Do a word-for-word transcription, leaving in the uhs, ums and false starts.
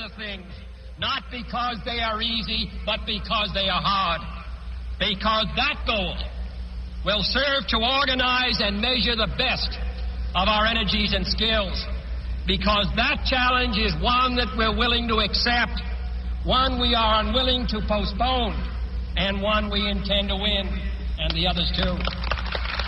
the things, not because they are easy, but because they are hard. Because that goal will serve to organize and measure the best of our energies and skills. Because that challenge is one that we're willing to accept, one we are unwilling to postpone, and one we intend to win, and the others too.